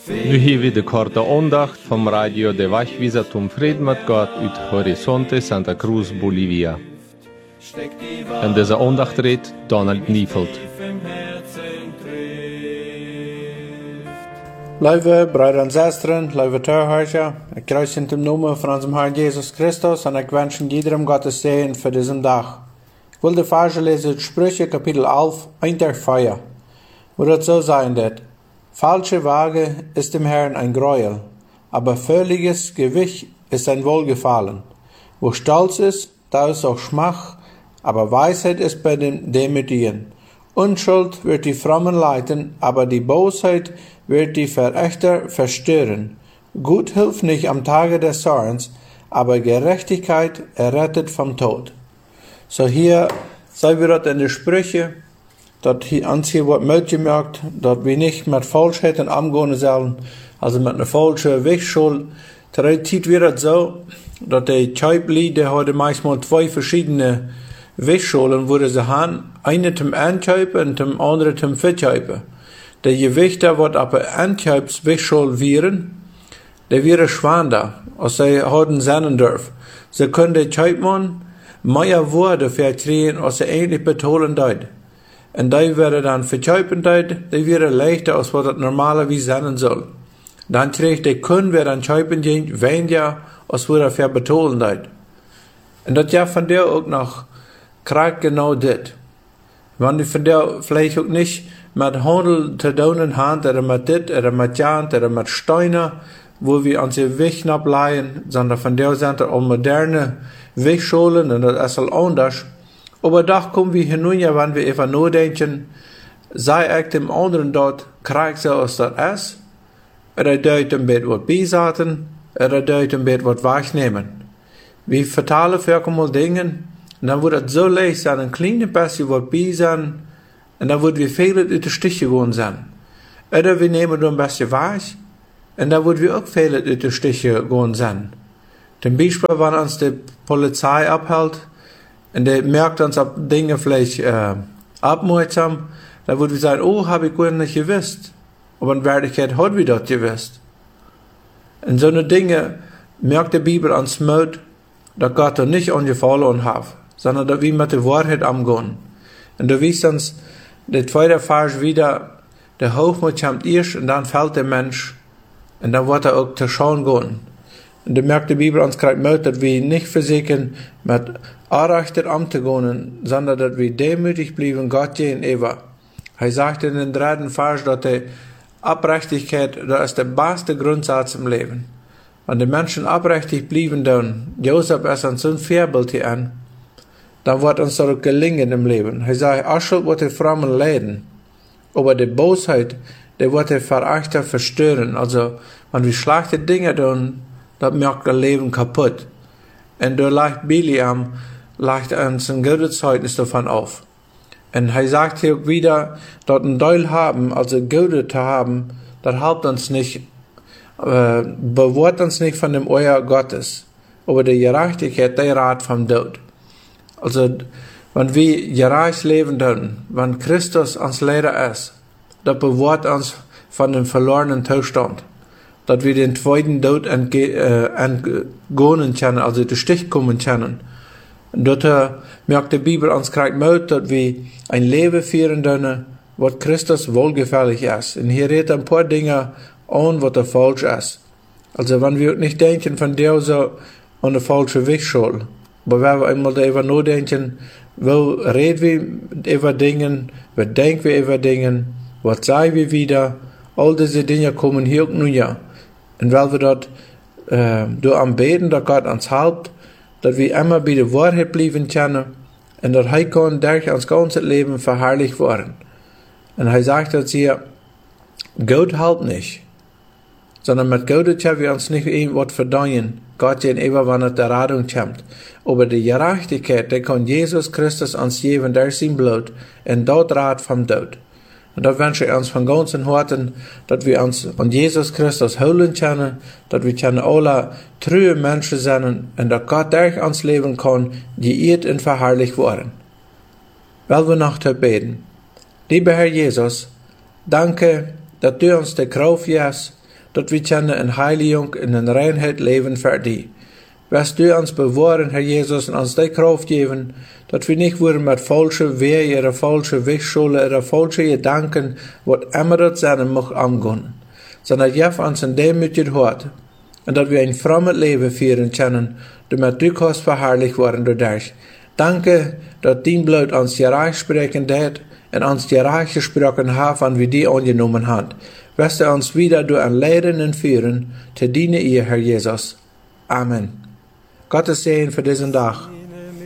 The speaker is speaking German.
Nu hier weer de korte aandacht van Radio de Wachwieser om Vrede met God uit Horizonte Santa Cruz, Bolivia. En deze aandacht redt Donald Nieveld. Lieve broeder en zusteren, lieve toehoorders, ik kruis in de naam van onze Heer Jezus Christus en ik wens iedereen Gottes Segen voor deze dag. Ik wil de verse lezen uit Sprüche kapitel 11, 1-4, wo das so sein wird. Falsche Waage ist dem Herrn ein Gräuel, aber völliges Gewicht ist ein Wohlgefallen. Wo Stolz ist, da ist auch Schmach, aber Weisheit ist bei den Demütigen. Unschuld wird die Frommen leiten, aber die Bosheit wird die Verächter verstören. Gut hilft nicht am Tage des Zorns, aber Gerechtigkeit errettet vom Tod. So hier sei wir dort in der Sprüche, dat hier ans hier wordt uitgemerkt, dat we niet met falschheden omgaan zullen, also met een falsche Wegschuld. Tijd weer het zo, dat de Zuiblieden hadden meestal twee verschiedene Wegschulden, wo ze gaan, eine zum Anzuipen en zum andere zum Verzuipen. De Gewichter wat op een Anzuipswegschuld vieren, de vieren schwander, als ze hadden zijn durf. Ze kunnen de Zuipman meer woorden verkrijgen, als ze eigenlijk betonen deed. En die werden dan verzuipen deed, die werden leichter, als wat het normalerweise zijn soll. Dan kreeg de kun weer aan zuipen gehen, weniger, als wat er verbetonen deed. En dat ja van der ook nog krijgt genau dit. Want die van der vielleicht ook niet met handel te doen hand, oder met dit, oder met jant, oder met steiner, wo wir onze weg ableihen, sondern von der sind er auch moderne Wegschulen, und das ist all anders. Aber doch kommen wir hin, ja, wenn wir einfach nur denken, sei ich dem anderen dort, kriegt so als das ist, oder deut ein bisschen was beisaten, oder deut ein bisschen was wegnehmen. Wir vertalen für mal Dinge, und dann wird es so leicht sein, ein kleines bisschen was beisaten, und dann wird wir viele in die Stiche gehen sein. Oder wir nehmen nur ein bisschen weg, und dann wird wir auch viele in die Stiche gehen sein. Zum Beispiel, wenn uns die Polizei abhält, und der merkt uns, ob Dinge vielleicht abmerksam, dann würde wir sagen, oh, habe ich gar nicht gewusst. Aber in Wirklichkeit hat wir das gewusst. Und so eine Dinge merkt die Bibel uns mit, dass Gott uns nicht angefallen hat, sondern dass wir mit der Wahrheit umgehen. Und du weißt uns, der zweite Vers wieder, der Hochmut kommt erst und dann fällt der Mensch und dann wird er auch zu schauen gehen. Und da merkt die Bibel uns gerade mit, dass wir nicht versuchen, mit Anrechter umzugehen, sondern dass wir demütig bleiben Gott gegenüber. Er sagt in den 3. Vers, dass die Abrechtigkeit, das ist der beste Grundsatz im Leben. Wenn die Menschen abrechtig bleiben, dann, Josef ist uns so ein Vorbild hier an, dann wird uns das gelingen im Leben. Er sagt, Aschel wird die Frommen leiden, aber die Bosheit, die wird die Verächter verstören. Also, wenn wir schlechte Dinge tun, das macht das Leben kaputt. Und da leicht Biliam, leicht uns ein gutes Zeugnis davon auf. Und er sagt hier wieder, dort ein Teil haben, also Gute zu haben, das hilft uns nicht, bewahrt uns nicht von dem Euer Gottes. Aber die Gerechtigkeit, der Rat vom Tod. Also, wenn wir gerecht leben tun, wenn Christus uns Lehrer ist, das bewahrt uns von dem verlorenen Zustand. Dass wir den zweiten Tod entgehen können, also den Stich kommen können. Und dort merkt die Bibel uns gerade mit, dass wir ein Leben führen können, was Christus wohlgefällig ist. Und hier redet ein paar Dinge an, was falsch ist. Also wenn wir nicht denken von der so an der falschen Wegschuld, aber wenn wir einmal darüber nachdenken, wo reden wir über Dinge, was denken wir über Dinge, was sagen wir wieder, all diese Dinge kommen hier auch nun ja. Und weil wir dort durch am Beten, dass Gott uns hilft, dass wir immer bei der Wahrheit bleiben können und dass er kann durch uns ganzes Leben verherrlicht werden. Und er sagt uns hier, Gott hilft nicht, sondern mit Gott können wir uns nicht irgendwas verdienen, Gott gegenüber, wenn es der Rettung kommt. Aber die Gerechtigkeit, die kann Jesus Christus uns geben durch sein Blut und dort Rat vom Tod. Und da wünsche ich uns von ganzem Herzen, dass wir uns an Jesus Christus holen können, dass wir alle treue Menschen sein und dass Gott durch uns leben kann, geehrt und verherrlicht werden. Weil wir noch beten. Lieber Herr Jesus, danke, dass du uns die Kraft gibst, dass wir in Heiligung in den Reinheit leben für dich. Wirst du uns bewahren, Herr Jesus, und uns die Kraft geben, dass wir nicht worden mit falschen Wegen oder falschen Wegschule oder falschen Gedanken, was immer das sein mag, angehen, sondern gib uns ein demütiges Hort und dass wir ein frommes Leben führen können, damit du kannst verherrlicht worden dadurch. Danke, dass dein Blut uns gerecht sprechen hat und uns gerecht gesprochen hat, wann wir die angenommen haben. Wirst du uns wieder durch ein Leiden und Führen zu dienen, ihr Herr Jesus. Amen. Gottes Segen für diesen Tag.